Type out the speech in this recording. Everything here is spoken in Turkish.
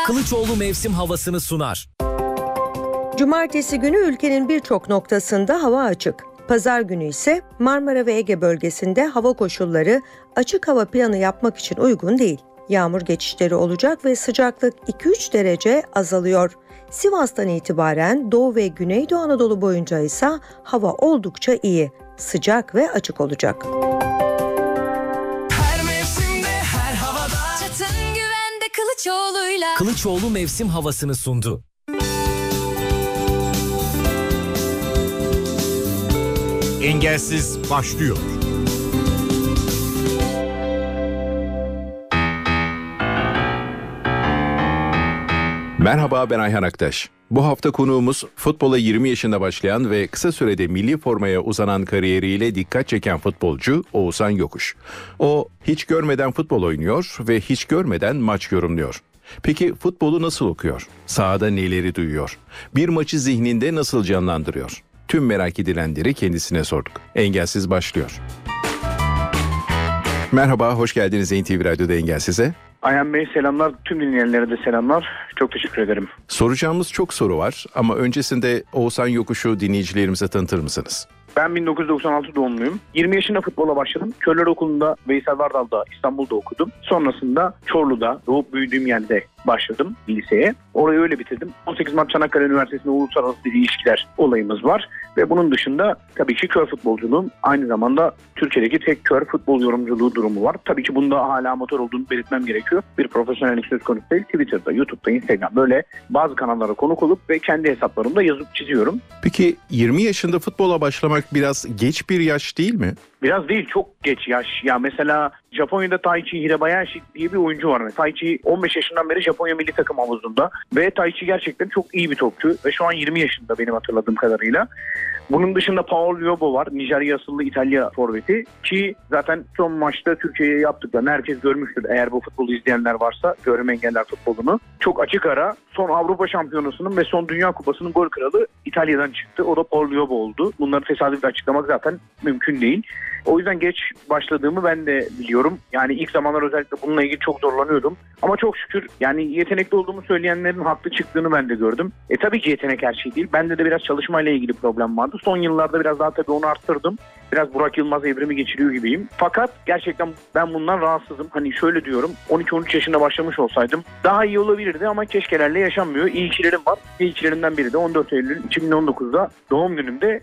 Kılıçoğlu mevsim havasını sunar. Cumartesi günü ülkenin birçok noktasında hava açık. Pazar günü ise Marmara ve Ege bölgesinde hava koşulları açık hava planı yapmak için uygun değil. Yağmur geçişleri olacak ve sıcaklık 2-3 derece azalıyor. Sivas'tan itibaren Doğu ve Güneydoğu Anadolu boyunca ise hava oldukça iyi, sıcak ve açık olacak. Her mevsimde, her havada Çetin güvende Kılıçoğlu'yla. Kılıçoğlu mevsim havasını sundu. Engelsiz başlıyor. Merhaba, ben Ayhan Aktaş. Bu hafta konuğumuz futbola 20 yaşında başlayan ve kısa sürede milli formaya uzanan kariyeriyle dikkat çeken futbolcu Oğuzhan Yokuş. O hiç görmeden futbol oynuyor ve hiç görmeden maç yorumluyor. Peki futbolu nasıl okuyor? Sahada neleri duyuyor? Bir maçı zihninde nasıl canlandırıyor? Tüm merak edilenleri kendisine sorduk. Engelsiz başlıyor. Merhaba, hoş geldiniz NTV Radyo'da Engelsiz'e. Ayhan Bey selamlar, tüm dinleyenlere de selamlar. Çok teşekkür ederim. Soracağımız çok soru var ama öncesinde Oğuzhan Yokuş'u dinleyicilerimize tanıtır mısınız? Ben 1996 doğumluyum. 20 yaşında futbola başladım. Körler Okulu'nda, Veysel Vardal'da, İstanbul'da okudum. Sonrasında Çorlu'da, doğup büyüdüğüm yerde başladım liseye. Orayı öyle bitirdim. 18 Mart Çanakkale Üniversitesi'nde uluslararası dil ilişkiler olayımız var. Ve bunun dışında tabii ki kör futbolculuğum, aynı zamanda Türkiye'deki tek kör futbol yorumculuğu durumu var. Tabii ki bunda hala amatör olduğunu belirtmem gerekiyor. Bir profesyonellik söz konusu değil. Twitter'da, YouTube'da, Instagram'da böyle bazı kanallara konuk olup ve kendi hesaplarımda yazıp çiziyorum. Peki 20 yaşında futbola başlamak biraz geç bir yaş değil mi? Biraz değil, çok geç yaş. Ya mesela Japonya'da Taichi Hirabayashi diye bir oyuncu var. Taichi 15 yaşından beri Japonya milli takım havuzunda. Ve Taichi gerçekten çok iyi bir topçu. Ve şu an 20 yaşında benim hatırladığım kadarıyla. Bunun dışında Paolo Yobo var. Nijerya asıllı İtalya forveti. Ki zaten son maçta Türkiye'ye yaptıklarını herkes görmüştür. Eğer bu futbolu izleyenler varsa, görme engeller futbolunu. Çok açık ara son Avrupa Şampiyonası'nın ve son Dünya Kupası'nın gol kralı İtalya'dan çıktı. O da Paolo Yobo oldu. Bunları tesadüf açıklamak zaten mümkün değil. O yüzden geç başladığımı ben de biliyorum. Yani ilk zamanlar özellikle bununla ilgili çok zorlanıyordum. Ama çok şükür yani yetenekli olduğumu söyleyenlerin haklı çıktığını ben de gördüm. Tabii ki yetenek her şey değil. Bende de biraz çalışmayla ilgili problem vardı. Son yıllarda biraz daha tabii onu arttırdım. Biraz Burak Yılmaz evrimi geçiriyor gibiyim. Fakat gerçekten ben bundan rahatsızım. Hani şöyle diyorum, 12-13 yaşında başlamış olsaydım daha iyi olabilirdi ama keşkelerle yaşanmıyor. İyi kişilerim var. İyi kişilerinden biri de 14 Eylül 2019'da doğum günümde